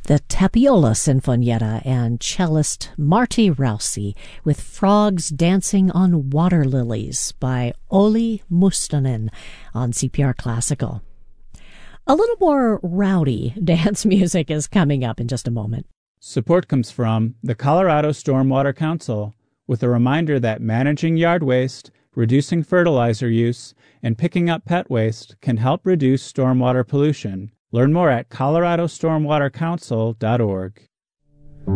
the Tapiola Sinfonietta and cellist Marty Rousey with Frogs Dancing on Water Lilies by Olli Mustonen on CPR Classical. A little more rowdy dance music is coming up in just a moment. Support comes from the Colorado Stormwater Council, with a reminder that managing yard waste, reducing fertilizer use, and picking up pet waste can help reduce stormwater pollution. Learn more at coloradostormwatercouncil.org.